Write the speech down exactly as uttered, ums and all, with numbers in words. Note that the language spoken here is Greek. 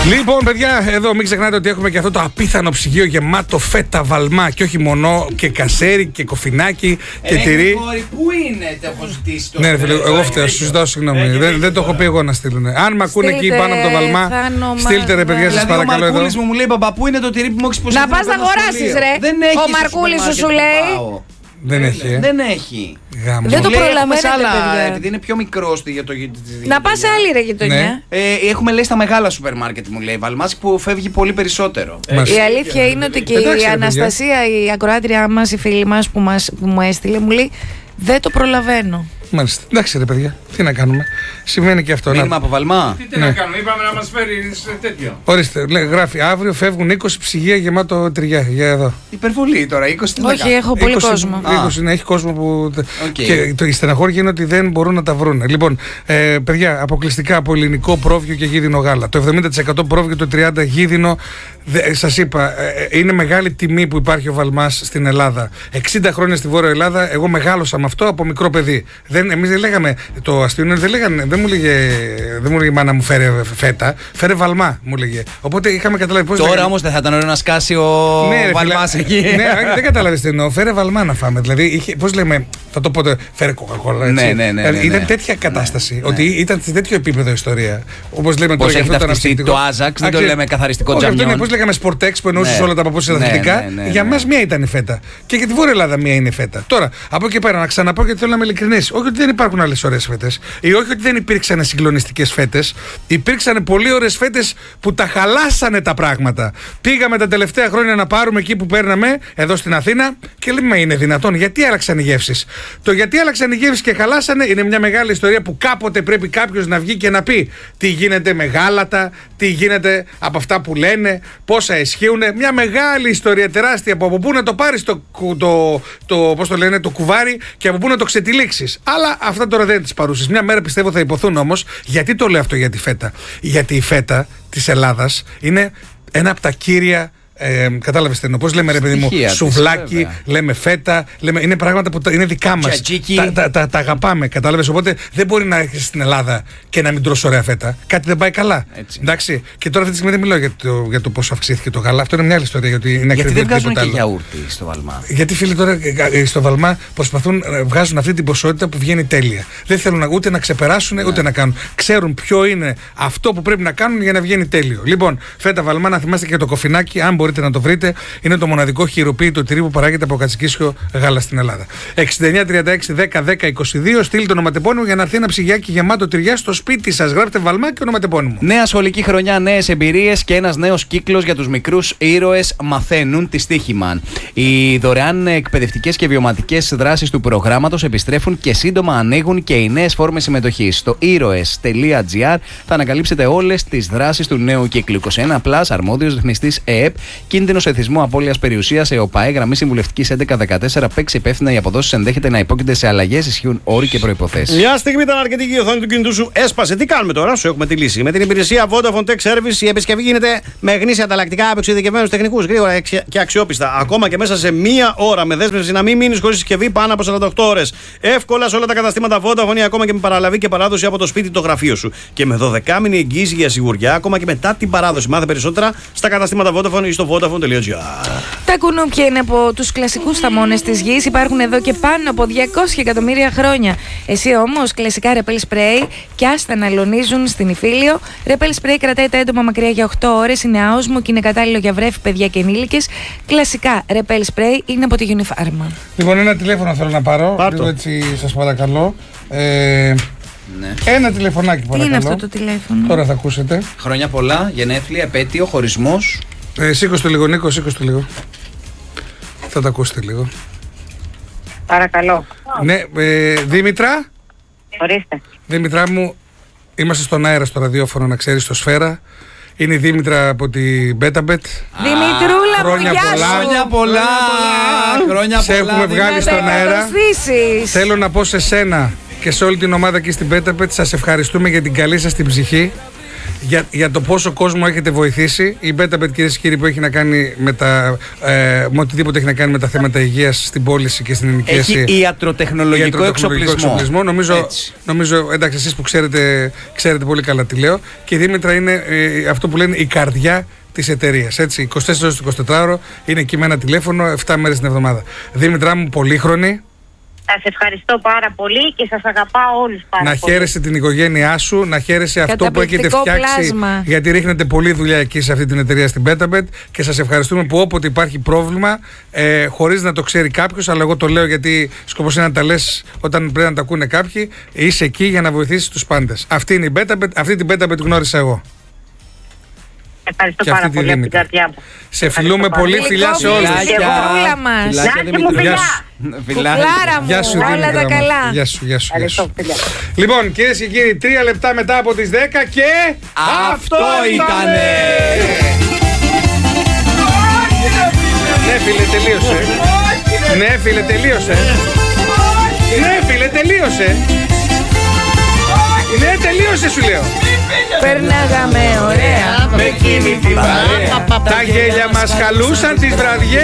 Λοιπόν, παιδιά, εδώ μην ξεχνάτε ότι έχουμε και αυτό το απίθανο ψυγείο γεμάτο φέτα, βαλμά και όχι μόνο, και κασέρι και κοφινάκι και τυρί. Πού είναι, το έχω ζητήσει το. Ναι, ρε φίλε, εγώ φταίω, σου ζητάω συγγνώμη. Δεν, δεν το έχω πει εγώ να στείλουν. Αν με ακούνε εκεί πάνω από το βαλμά, στείλτε ρε παιδιά, σας παρακαλώ εδώ. Ο Μαρκούλης μου λέει, παπά, πού είναι το τυρί που μου έχεις προσφέρει. Να πας να αγοράσεις, ρε. Ο Μαρκούλης σου σου λέει. Δεν έχει. Ε. Δεν έχει. Γάμο. Δεν το προλαβαίνετε, παιδιά. Επειδή είναι πιο μικρό για το γειτονιά. Να πας σε άλλη ρε γειτονιά. Ναι. Ε, έχουμε λέει στα μεγάλα σούπερ μάρκετ, μου λέει Βαλμάς, που φεύγει πολύ περισσότερο. Ε, η αλήθεια είναι ότι και εντάξει, η ρε, Αναστασία, η ακροάτρια μας, η φίλη μας που, μας που μου έστειλε, μου λέει δεν το προλαβαίνω. Μάλιστα. Εντάξει ρε παιδιά, τι να κάνουμε. Συμβαίνει και αυτό. Μήνυμα από Βαλμά. Τι να κάνουμε, είπαμε να μας φέρει τέτοιο. Ορίστε, λέει, γράφει αύριο φεύγουν είκοσι ψυγεία γεμάτο τυριά. Για εδώ. Υπερβολή τώρα, είκοσι. Όχι, έχω πολύ κόσμο. είκοσι, ναι, έχει κόσμο που. Okay. Και το, η στεναχώρια είναι ότι δεν μπορούν να τα βρουν. Λοιπόν, ε, παιδιά, αποκλειστικά από ελληνικό πρόβιο και γίδινο γάλα. Το εβδομήντα τοις εκατό πρόβιο, το τριάντα τοις εκατό γίδινο. Σας είπα, ε, είναι μεγάλη τιμή που υπάρχει ο Βαλμάς στην Ελλάδα. εξήντα χρόνια στη Βόρεια Ελλάδα, εγώ μεγάλωσα με αυτό από μικρό παιδί. Δεν, εμείς δεν λέγαμε, το αστείο δεν, λέγανε, δεν μου λέγε, δεν μου λέγε η μάνα μου φέρε φέτα, φέρε Βαλμά μου λέγε. Οπότε είχαμε καταλάβει πώς. Τώρα λέγανε. όμως δεν θα ήταν ωραίο να σκάσει ο ναι, Βαλμάς εκεί. Ναι, δεν κατάλαβες τι εννοώ. Φέρε Βαλμά να φάμε. Δηλαδή, πώς λέμε, θα το πω, φέρε κοκακόλα. Ναι, ναι, ναι, ναι. Ήταν τέτοια κατάσταση, ότι ήταν σε τέτοιο επίπεδο ιστορία. Όπως λέμε τώρα για αυτό το αναψυκτικό. Το Άζαξ, δεν το λέμε καθαριστικό τζαμιόν. Πώς λέγαμε Sportex που εννοούσε όλα τα παππούσια αθλητικά. Για μας μία ήταν η φέτα. Και για τη Βόρεια Ελλάδα μία είναι η φέτα. Τώρα, από εκεί πέρα να ξαναπώ γιατί θέλω να είμαι ειλικρινής. Όχι ότι δεν υπάρχουν άλλες ωραίες φέτες ή όχι ότι δεν υπήρξαν συγκλονιστικές φέτες. Υπήρξαν πολύ ωραίες φέτες που τα χαλάσανε τα πράγματα. Πήγαμε τα τελευταία χρόνια να πάρουμε εκεί που παίρναμε, εδώ στην Αθήνα, και λέμε είναι δυνατόν. Γιατί άλλαξαν οι γεύσεις. Το γιατί άλλαξαν οι γεύσεις και χαλάσανε είναι μια μεγάλη ιστορία που κάποτε πρέπει κάποιος να βγει και να πει τι γίνεται με γάλατα, τι γίνεται από αυτά που λένε, πόσα ισχύουν. Μια μεγάλη ιστορία τεράστια από, από πού να το πάρεις το, το, το, πώς το λένε, το κουβάρι και από πού να το ξετυλίξεις. Αλλά αυτά τώρα δεν είναι τις παρούσεις. Μια μέρα πιστεύω θα υποθούν όμως. Γιατί το λέω αυτό για τη φέτα. Γιατί η φέτα της Ελλάδας είναι ένα από τα κύρια. Ε, Κατάλαβες τι εννοώ. Πώς λέμε, ρε παιδί μου, σουβλάκι, βέβαια. Λέμε φέτα, λέμε, είναι πράγματα που είναι δικά μας. Τα, τα, τα, τα αγαπάμε, κατάλαβες. Οπότε δεν μπορεί να έχεις στην Ελλάδα και να μην τρως ωραία φέτα. Κάτι δεν πάει καλά. Έτσι. Εντάξει. Και τώρα αυτή τη στιγμή δεν μιλάω για το, για το πόσο αυξήθηκε το γάλα. Αυτό είναι μια άλλη ιστορία. Γιατί, είναι γιατί δεν βγάζουν και γιαούρτι στο Βαλμά. Γιατί φίλοι τώρα στο Βαλμά προσπαθούν, βγάζουν αυτή την ποσότητα που βγαίνει τέλεια. Δεν θέλουν ούτε να ξεπεράσουν ναι. ούτε να κάνουν. Ξέρουν ποιο είναι αυτό που πρέπει να κάνουν για να βγαίνει τέλειο. Λοιπόν, φέτα Βαλμά, να θυμάστε και το κοφινάκι, αν μπορείτε να το βρείτε, είναι το μοναδικό χειροποίητο τυρί που παράγεται από κατσικίσιο γάλα στην Ελλάδα. εξήντα εννιά τριάντα έξι δέκα δέκα είκοσι δύο, στείλτε το ονοματεπώνυμο για να έρθει ένα ψυγιάκι γεμάτο τυριά στο σπίτι σας. Γράψτε Βαλμά και ονοματεπώνυμο. Νέα σχολική χρονιά, νέες εμπειρίες και ένας νέος κύκλος για τους μικρούς ήρωες μαθαίνουν τη Στίχημαν. Οι δωρεάν εκπαιδευτικές και βιωματικές δράσεις του προγράμματος επιστρέφουν και σύντομα ανοίγουν και οι νέες φόρμες συμμετοχής. Στο ήρωες τελεία τζι άρ θα ανακαλύψετε όλες τις δράσεις του νέου κύκλου. είκοσι ένα πλας, αρμόδιος ρυθμιστής ΕΕΠ, κίνδυνος εθισμού απώλειας περιουσίας, ΕΟΠΑΕ, γραμμή συμβουλευτικής έντεκα δεκατέσσερα, παίξει υπεύθυνα, οι αποδόσεις ενδέχεται να υπόκεινται σε αλλαγές, ισχύουν όροι και προϋποθέσεις. Μια στιγμή ήταν αρκετή και η οθόνη του κινητού σου έσπασε. Τι κάνουμε τώρα, σου έχουμε τη λύση. Με την υπηρεσία Vodafone Tech Service η επισκευή γίνεται με γνήσια ανταλλακτικά από εξειδικευμένους τεχνικούς, γρήγορα και αξιόπιστα. Ακόμα και μέσα σε μία ώρα με δέσμευση να μην μείνεις χωρίς συσκευή πάνω από σαράντα οκτώ ώρες. Εύκολα σε όλα τα καταστήματα Vodafone ή ακόμα και με παραλαβή και παράδοση από το σπίτι το γραφείο σου. Και με δωδεκάμηνη εγγύηση για σιγουριά, ακόμα και μετά την παράδοση. Μάθε περισσότερα στα καταστήματα Vodafone ή στο vodafone τελεία τζι άρ. Τα κουνούπια είναι από τους κλασικούς θαμώνες της γης. Υπάρχουν εδώ και πάνω από διακόσια εκατομμύρια χρόνια. Εσύ όμως, κλασικά Repel Spray και άστα να αλωνίζουν στην Ιφίλιο. Repel Spray κρατάει τα έντομα μακριά για οκτώ ώρες. Είναι άοσμο και είναι κατάλληλο για βρέφη, παιδιά και ενήλικες. Κλασικά Repel Spray είναι από τη Unifarma. Λοιπόν, ένα τηλέφωνο θέλω να πάρω. Λίγο έτσι, σας παρακαλώ. Ε, ναι. Ένα τηλεφωνάκι παρακαλώ. Τι είναι αυτό το τηλέφωνο? Τώρα θα ακούσετε. Χρόνια πολλά, γενέθλια, επέτειο, χωρισμός. Ε, σήκω το λίγο, Νίκο, σήκω το λίγο. Θα τα ακούσετε λίγο. Παρακαλώ. Ναι, ε, Δήμητρα. Ορίστε. Δήμητρά μου, είμαστε στον αέρα στο ραδιόφωνο, να ξέρεις, στο Σφαίρα. Είναι η Δήμητρα από την Μπέταμπετ. Δημητρούλα, χρόνια μου, πολλά. Χρόνια πολλά. Χρόνια σε πολλά. έχουμε βγάλει στον αέρα. Θέλω να πω σε σένα και σε όλη την ομάδα εκεί στην Μπέταμπετ, σας ευχαριστούμε για την καλή σας την ψυχή. για, για το πόσο κόσμο έχετε βοηθήσει. Η BetaBet, κυρίες και κύριοι, που έχει να κάνει με, τα, ε, με οτιδήποτε έχει να κάνει με τα θέματα υγείας στην πώληση και στην ενοικίαση. Έχει ιατροτεχνολογικό, ιατροτεχνολογικό εξοπλισμό. εξοπλισμό. Νομίζω, νομίζω, εντάξει, εσείς που ξέρετε, ξέρετε πολύ καλά τι λέω. Και η Δήμητρα είναι ε, αυτό που λένε η καρδιά της εταιρείας. Έτσι, είκοσι τέσσερις ώρες το εικοσιτετράωρο, είναι εκεί με ένα τηλέφωνο, επτά μέρες την εβδομάδα. Δήμητρά μου, πολύχρονη. Σας ευχαριστώ πάρα πολύ και σας αγαπάω όλους πάρα να πολύ. Να χαίρεσαι την οικογένειά σου, να χαίρεσαι αυτό που έχετε φτιάξει. Πλάσμα. Γιατί ρίχνετε πολλή δουλειά εκεί σε αυτή την εταιρεία στην BetaBet και σας ευχαριστούμε που όποτε υπάρχει πρόβλημα, ε, χωρίς να το ξέρει κάποιος, αλλά εγώ το λέω γιατί σκοπός είναι να τα λες όταν πρέπει να τα ακούνε κάποιοι, είσαι εκεί για να βοηθήσεις τους πάντες. Αυτή είναι η BetaBet, αυτή την BetaBet γνώρισα εγώ. Ευχαριστώ πάρα πολύ από την καρδιά μου. Σε φιλούμε πολύ, φιλιά σε όλους. Φιλάκια μας. Γεια μου, φιλιά. Κουκλάρα μου, Γεια σου, όλα τα καλά. Γεια σου, γεια σου, γεια σου. Λοιπόν, κυρίες και κύριοι, τρία λεπτά μετά από τις δέκα και... Αυτό ήτανε! Ναι, φίλε, τελείωσε. Ναι, φίλε, τελείωσε. Ναι, φίλε, τελείωσε. Ναι, τελείωσε, σου λέω. Περνάγαμε ωραία με εκείνη την παρέα. Τα γέλια μας χαλούσαν τις βραδιές.